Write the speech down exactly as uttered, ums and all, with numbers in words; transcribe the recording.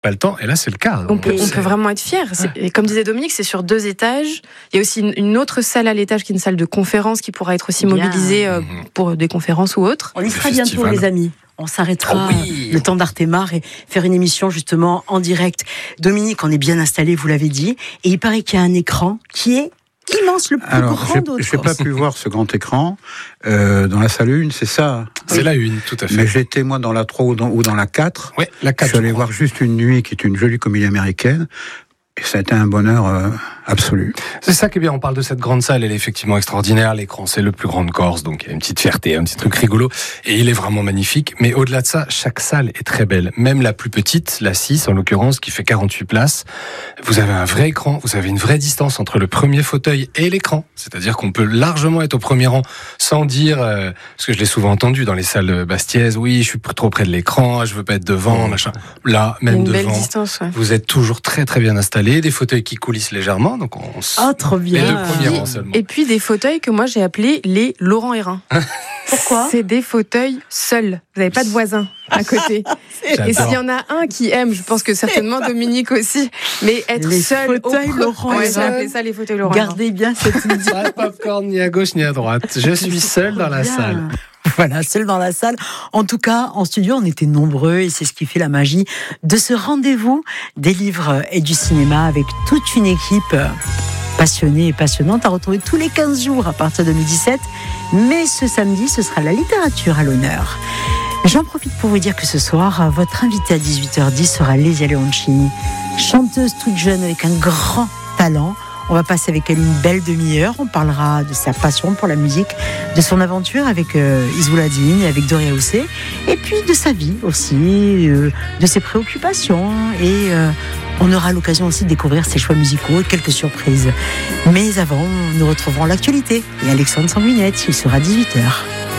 pas le temps, et là c'est le cas. On peut, on peut vraiment être fier. Et comme disait Dominique, c'est sur deux étages. Il y a aussi une, une autre salle à l'étage qui est une salle de conférence qui pourra être aussi Bien. mobilisée euh, pour des conférences ou autres. On y sera bientôt, les amis. On s'arrêtera oh oui. le temps d'Artémar et faire une émission justement en direct. Dominique, on est bien installé, vous l'avez dit, et il paraît qu'il y a un écran qui est immense, le plus Alors, grand d'autres. Je n'ai pas pu voir ce grand écran euh, dans la salle une, c'est ça. C'est oui. la une, tout à fait. Mais j'étais moi dans la trois ou dans, ou dans la quatre. Oui, la quatre. Je suis allé voir Juste une nuit, qui est une jolie comédie américaine. Et ça a été un bonheur euh, absolu. C'est ça qui est bien, on parle de cette grande salle, elle est effectivement extraordinaire, l'écran c'est le plus grand de Corse, donc il y a une petite fierté, un petit truc rigolo, et il est vraiment magnifique, mais au-delà de ça, chaque salle est très belle, même la plus petite, la six en l'occurrence, qui fait quarante-huit places, vous avez un vrai écran, vous avez une vraie distance entre le premier fauteuil et l'écran, c'est-à-dire qu'on peut largement être au premier rang, sans dire, euh, parce que je l'ai souvent entendu dans les salles bastiaises, oui, je suis trop près de l'écran, je veux pas être devant, machin. Là, même devant, distance, ouais. vous êtes toujours très très bien installé, des fauteuils qui coulissent légèrement, donc on oh, trop bien. les deux premiers rangs seulement. Et puis des fauteuils que moi j'ai appelés les Laurent Hérin. Pourquoi ? C'est des fauteuils seuls. Vous n'avez pas de voisins à côté. Et s'il y en a un qui aime, je pense que certainement Dominique aussi, mais être les seul au fauteuils Laurent ouais, Hérin. j'ai appelé ça les fauteuils Laurent Gardez Hérin. bien cette idée. Pas de popcorn ni à gauche ni à droite. Je suis seul dans la bien. salle. Voilà, seul dans la salle. En tout cas, en studio, on était nombreux et c'est ce qui fait la magie de ce rendez-vous des livres et du cinéma avec toute une équipe passionnée et passionnante à retrouver tous les quinze jours à partir de deux mille dix-sept. Mais ce samedi, ce sera la littérature à l'honneur. J'en profite pour vous dire que ce soir, votre invitée à dix-huit heures dix sera Lesia Leoncini, chanteuse toute jeune avec un grand talent. On va passer avec elle une belle demi-heure. On parlera de sa passion pour la musique, de son aventure avec euh, Izouladine et avec Doria Houssé, et puis de sa vie aussi, euh, de ses préoccupations. Et euh, on aura l'occasion aussi de découvrir ses choix musicaux et quelques surprises. Mais avant, nous retrouverons l'actualité. Et Alexandre Sanguinette, il sera dix-huit heures.